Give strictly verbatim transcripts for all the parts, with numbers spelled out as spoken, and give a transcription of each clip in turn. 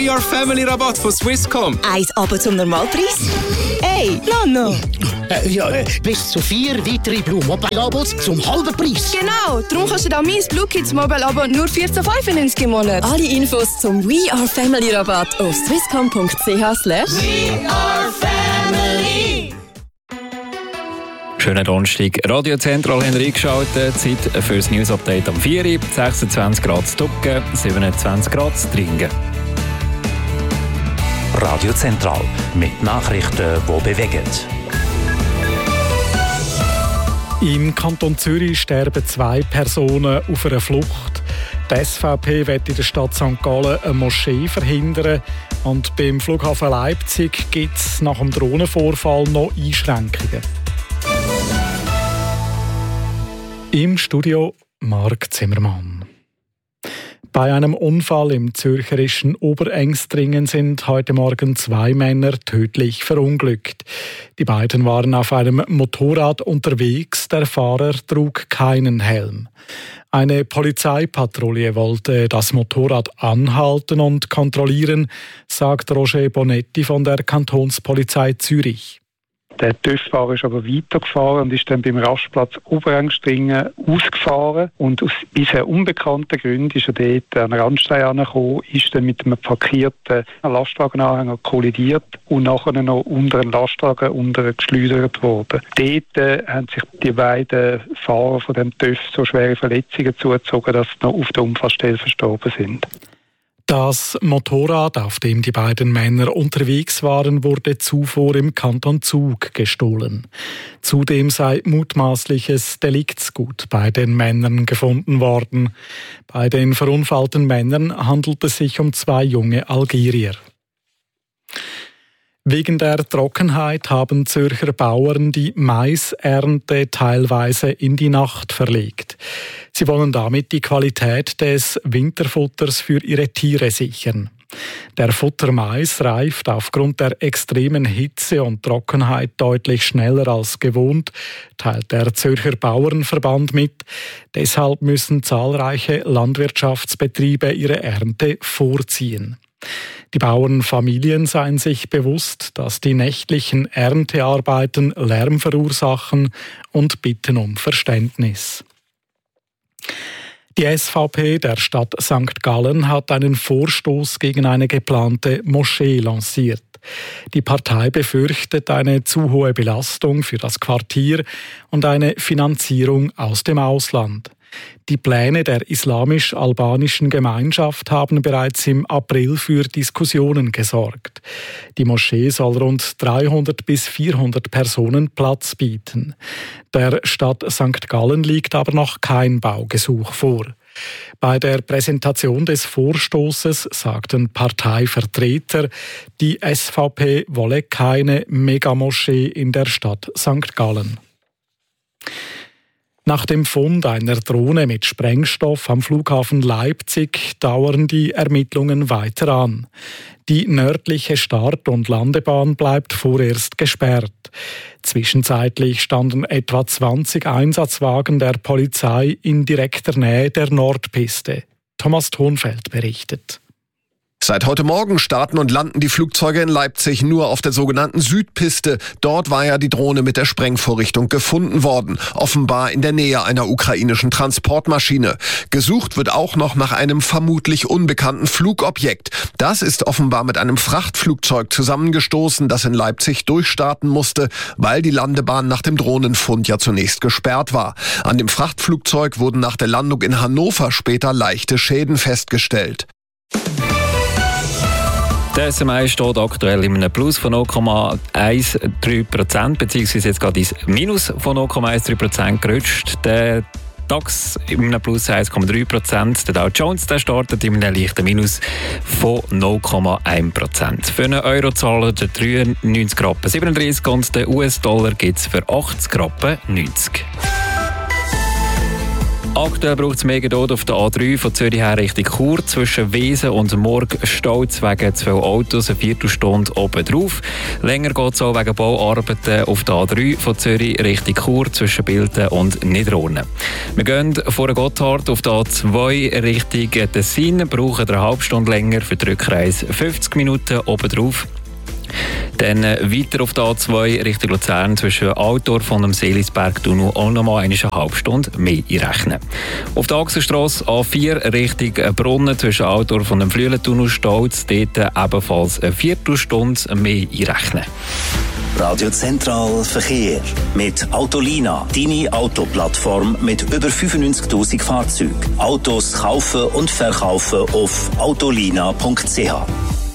We Are Family Rabatt von Swisscom. Eins Abo zum Normalpreis? Hey, Nano! Äh, ja, äh, bis zu vier weitere Blue Mobile Abos zum halben Preis. Genau, darum kannst du da mein Blue Kids Mobile Abo nur vierzehn fünfundneunzig im Monat. Alle Infos zum We Are Family Rabatt auf swisscom punkt c h slash We Are Family. Schönen Donnerstag. Radio Zentral haben eingeschaltet. Zeit für das News-Update am vier Uhr. sechsundzwanzig Grad zu Tucken, siebenundzwanzig Grad zu Tringen. Radio Zentral mit Nachrichten, die bewegen. Im Kanton Zürich sterben zwei Personen auf einer Flucht. Die S V P will in der Stadt Sankt Gallen eine Moschee verhindern. Und beim Flughafen Leipzig gibt es nach dem Drohnenvorfall noch Einschränkungen. Im Studio Marc Zimmermann. Bei einem Unfall im zürcherischen Oberengstringen sind heute Morgen zwei Männer tödlich verunglückt. Die beiden waren auf einem Motorrad unterwegs, der Fahrer trug keinen Helm. Eine Polizeipatrouille wollte das Motorrad anhalten und kontrollieren, sagt Roger Bonetti von der Kantonspolizei Zürich. Der TÜV-Fahrer ist aber weitergefahren und ist dann beim Rastplatz Oberengstringen ausgefahren. Und aus bisher unbekannten Gründen ist er dort an den Randstein angekommen, ist dann mit einem parkierten Lastwagenanhänger kollidiert und nachher noch unter einen Lastwagen untergeschleudert worden. Dort äh, haben sich die beiden Fahrer von dem TÜV so schwere Verletzungen zugezogen, dass sie noch auf der Unfallstelle verstorben sind. Das Motorrad, auf dem die beiden Männer unterwegs waren, wurde zuvor im Kanton Zug gestohlen. Zudem sei mutmaßliches Deliktsgut bei den Männern gefunden worden. Bei den verunfallten Männern handelt es sich um zwei junge Algerier. Wegen der Trockenheit haben Zürcher Bauern die Maisernte teilweise in die Nacht verlegt. Sie wollen damit die Qualität des Winterfutters für ihre Tiere sichern. Der Futtermais reift aufgrund der extremen Hitze und Trockenheit deutlich schneller als gewohnt, teilt der Zürcher Bauernverband mit. Deshalb müssen zahlreiche Landwirtschaftsbetriebe ihre Ernte vorziehen. Die Bauernfamilien seien sich bewusst, dass die nächtlichen Erntearbeiten Lärm verursachen und bitten um Verständnis. Die S V P der Stadt Sankt Gallen hat einen Vorstoß gegen eine geplante Moschee lanciert. Die Partei befürchtet eine zu hohe Belastung für das Quartier und eine Finanzierung aus dem Ausland. Die Pläne der islamisch-albanischen Gemeinschaft haben bereits im April für Diskussionen gesorgt. Die Moschee soll rund dreihundert bis vierhundert Personen Platz bieten. Der Stadt Sankt Gallen liegt aber noch kein Baugesuch vor. Bei der Präsentation des Vorstoßes sagten Parteivertreter, die S V P wolle keine Megamoschee in der Stadt Sankt Gallen. Nach dem Fund einer Drohne mit Sprengstoff am Flughafen Leipzig dauern die Ermittlungen weiter an. Die nördliche Start- und Landebahn bleibt vorerst gesperrt. Zwischenzeitlich standen etwa zwanzig Einsatzwagen der Polizei in direkter Nähe der Nordpiste. Thomas Thonfeld berichtet. Seit heute Morgen starten und landen die Flugzeuge in Leipzig nur auf der sogenannten Südpiste. Dort war ja die Drohne mit der Sprengvorrichtung gefunden worden, offenbar in der Nähe einer ukrainischen Transportmaschine. Gesucht wird auch noch nach einem vermutlich unbekannten Flugobjekt. Das ist offenbar mit einem Frachtflugzeug zusammengestoßen, das in Leipzig durchstarten musste, weil die Landebahn nach dem Drohnenfund ja zunächst gesperrt war. An dem Frachtflugzeug wurden nach der Landung in Hannover später leichte Schäden festgestellt. Der S M I steht aktuell in einem Plus von null Komma dreizehn Prozent, beziehungsweise jetzt gerade ins Minus von null Komma dreizehn Prozent gerutscht. Der DAX in einem Plus eins Komma drei Prozent. Der Dow Jones der startet in einem leichten Minus von null Komma eins Prozent. Für einen Euro zahlen der dreiundneunzig Rappen siebenunddreißig und den U S-Dollar gibt es für achtzig Rappen neunzig. Aktuell braucht es mehr Geduld auf der A drei von Zürich her Richtung Chur. Zwischen Wesen und Murg staut es wegen zwei Autos eine Viertelstunde oben drauf. Länger geht es auch wegen Bauarbeiten auf der A drei von Zürich Richtung Chur zwischen Bilden und Niederurne. Wir gehen vor Gotthard auf der A zwei Richtung Tessin, brauchen eine halbe Stunde länger für die Rückreise fünfzig Minuten oben drauf. Dann weiter auf der A zwei Richtung Luzern zwischen Altdorf und dem Seelisberg-Tunnel auch noch mal eine halbe Stunde mehr einrechnen. Auf der Achsenstrasse A vier Richtung Brunnen zwischen Altdorf und dem Flüelentunnel staut es dort ebenfalls eine Viertelstunde mehr einrechnen. Radio Zentral Verkehr mit Autolina, deine Autoplattform mit über fünfundneunzigtausend Fahrzeugen. Autos kaufen und verkaufen auf autolina punkt c h.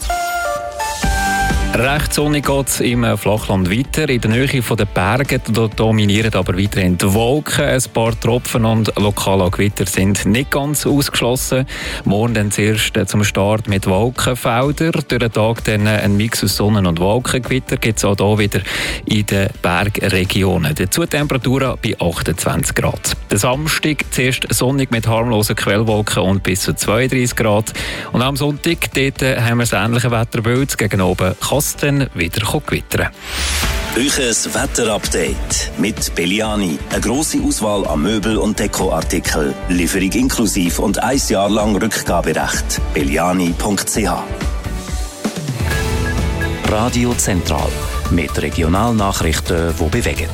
Recht sonnig geht es im Flachland weiter. In der Nähe der Berge dominieren aber weiterhin die Wolken. Ein paar Tropfen und lokale Gewitter sind nicht ganz ausgeschlossen. Morgen dann zuerst zum Start mit Wolkenfeldern. Durch den Tag dann ein Mix aus Sonnen- und Wolkengewitter gibt es auch hier wieder in den Bergregionen. Dazu Temperaturen bei achtundzwanzig Grad. Der Samstag zuerst sonnig mit harmlosen Quellwolken und bis zu zweiunddreißig Grad. Und am Sonntag dort haben wir das ähnliche Wetterbild. Gegen oben kann es dann wieder gewittern. Euches Wetterupdate mit Belliani. Eine grosse Auswahl an Möbel- und Dekoartikeln. Lieferung inklusiv und ein Jahr lang Rückgaberecht. belliani punkt c h. Radio Zentral mit Regionalnachrichten, die bewegen.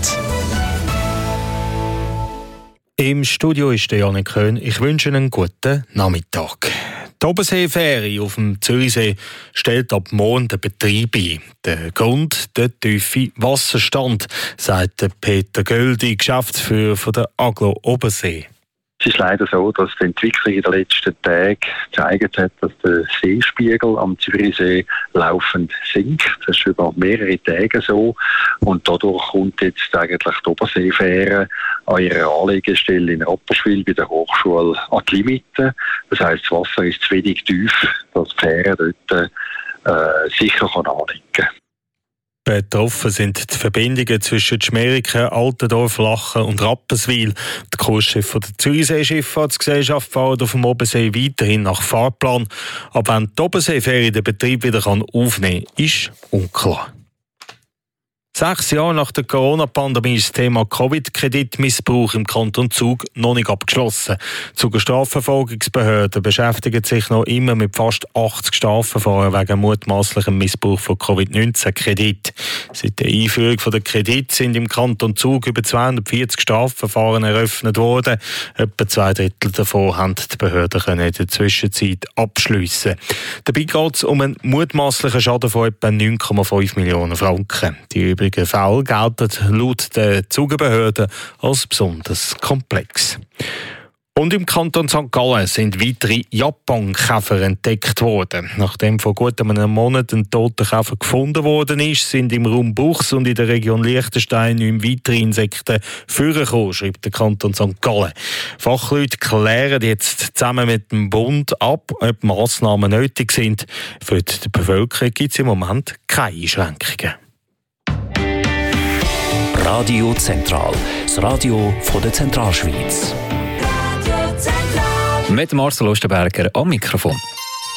Im Studio ist der Janik Köhn. Ich wünsche einen guten Nachmittag. Die Obersee-Fähre auf dem Zürichsee stellt ab morgen den Betrieb ein. Der Grund, der tiefe Wasserstand, sagt Peter Göldi, Geschäftsführer von der Aglo Obersee. Es ist leider so, dass die Entwicklung in den letzten Tagen gezeigt hat, dass der Seespiegel am Zürichsee laufend sinkt. Das ist über mehrere Tage so. Und dadurch kommt jetzt eigentlich die Oberseefähre an ihrer Anlegestelle in Rapperswil bei der Hochschule an die Limite. Das heisst, das Wasser ist zu wenig tief, dass die Fähre dort äh, sicher kann anlegen kann. Betroffen sind die Verbindungen zwischen Schmeriken, Altendorf, Lachen und Rapperswil. Die Kursschiffe der Zürichsee-Schifffahrtsgesellschaft fahren auf dem Obersee weiterhin nach Fahrplan. Aber wenn die Oberseefähre den Betrieb wieder aufnehmen kann, ist unklar. Sechs Jahre nach der Corona-Pandemie ist das Thema Covid-Kreditmissbrauch im Kanton Zug noch nicht abgeschlossen. Die Zuger Strafverfolgungsbehörde beschäftigt sich noch immer mit fast achtzig Strafverfahren wegen mutmaßlichem Missbrauch von Covid neunzehn Kredit. Seit der Einführung der Kredit sind im Kanton Zug über zweihundertvierzig Strafverfahren eröffnet worden. Etwa zwei Drittel davon haben die Behörden in der Zwischenzeit abschliessen. Dabei geht es um einen mutmaßlichen Schaden von etwa neun Komma fünf Millionen Franken. Die übrigen Fälle gelten laut der Zugenbehörden als besonders komplex. Und im Kanton Sankt Gallen sind weitere Japan-Käfer entdeckt worden. Nachdem vor gut einem Monat ein toter Käfer gefunden worden ist, sind im Raum Buchs und in der Region Liechtenstein neun weitere Insekten vorgekommen, schreibt der Kanton Sankt Gallen. Fachleute klären jetzt zusammen mit dem Bund ab, ob Massnahmen nötig sind. Für die Bevölkerung gibt es im Moment keine Einschränkungen. Radio Zentral, das Radio von der Zentralschweiz. Mit Marcel Osterberger am Mikrofon.